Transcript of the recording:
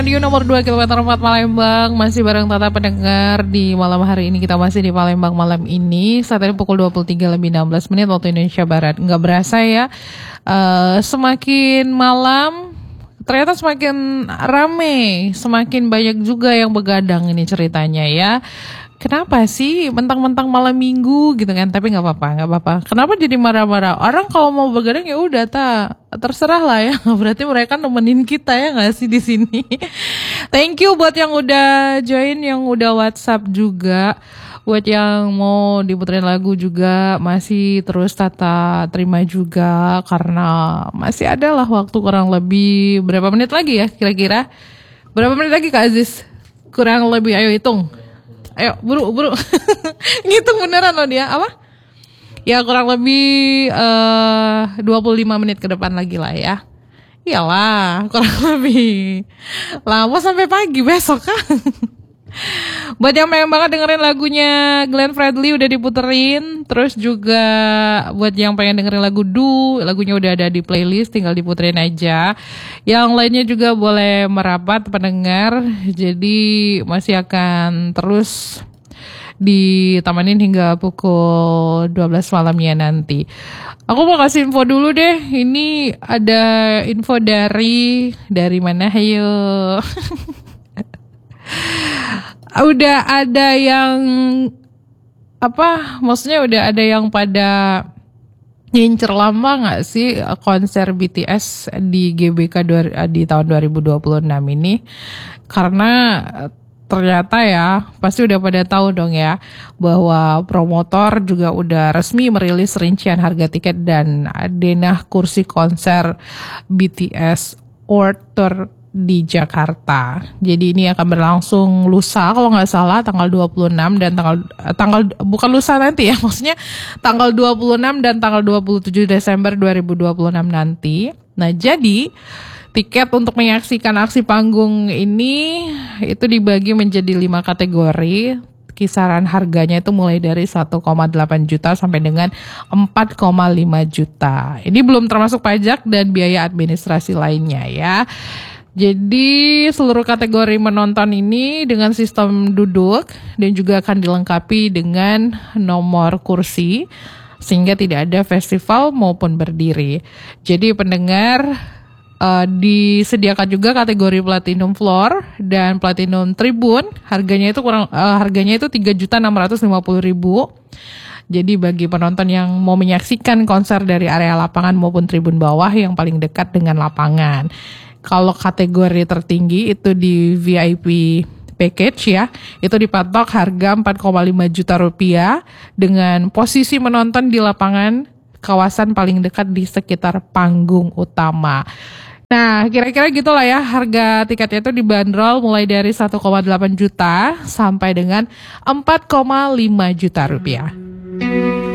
Radio nomor 2 kilometer 4 Palembang. Masih bareng Tata pendengar di malam hari ini. Kita masih di Palembang malam ini. Saat ini pukul 23:16 waktu Indonesia Barat. Nggak berasa ya, semakin malam ternyata semakin rame, semakin banyak juga yang begadang ini ceritanya ya. Kenapa sih mentang-mentang malam minggu gitu kan? Tapi nggak apa-apa. Kenapa jadi marah-marah? Orang kalau mau begadang ya udah terserah lah ya. Berarti mereka nemenin kita ya nggak sih di sini? Thank you buat yang udah join, yang udah WhatsApp juga. Buat yang mau diputerin lagu juga masih terus Tata terima juga, karena masih ada lah waktu kurang lebih berapa menit lagi ya kira-kira? Berapa menit lagi Kak Aziz? Kurang lebih, ayo hitung. Ayo buru ngitung beneran loh dia. Apa? Ya kurang lebih 25 menit ke depan lagi lah ya. Iyalah kurang lebih lama sampai pagi besok kan. Buat yang pengen banget dengerin lagunya Glenn Fredly udah diputerin. Terus juga buat yang pengen dengerin lagunya udah ada di playlist, tinggal diputerin aja. Yang lainnya juga boleh merapat pendengar. Jadi masih akan terus ditamanin hingga pukul 12 malamnya nanti. Aku mau kasih info dulu deh. Ini ada info dari mana? Ayo. Udah ada yang maksudnya udah ada yang pada ngincer lama gak sih konser BTS di GBK di tahun 2026 ini? Karena ternyata ya pasti udah pada tahu dong ya bahwa promotor juga udah resmi merilis rincian harga tiket dan denah kursi konser BTS World Tour di Jakarta. Jadi ini akan berlangsung lusa kalau nggak salah tanggal 26 dan tanggal bukan lusa nanti ya, maksudnya tanggal 26 dan tanggal 27 Desember 2026 nanti. Nah, jadi tiket untuk menyaksikan aksi panggung ini itu dibagi menjadi 5 kategori. Kisaran harganya itu mulai dari 1,8 juta sampai dengan 4,5 juta. Ini belum termasuk pajak dan biaya administrasi lainnya ya. Jadi seluruh kategori menonton ini dengan sistem duduk dan juga akan dilengkapi dengan nomor kursi sehingga tidak ada festival maupun berdiri. Jadi pendengar disediakan juga kategori Platinum Floor dan Platinum Tribune. Harganya itu 3.650.000. Jadi bagi penonton yang mau menyaksikan konser dari area lapangan maupun tribun bawah yang paling dekat dengan lapangan. Kalau kategori tertinggi itu di VIP package ya, itu dipatok harga 4,5 juta rupiah dengan posisi menonton di lapangan kawasan paling dekat di sekitar panggung utama. Nah, kira-kira gitulah ya, harga tiketnya itu dibanderol mulai dari 1,8 juta sampai dengan 4,5 juta rupiah.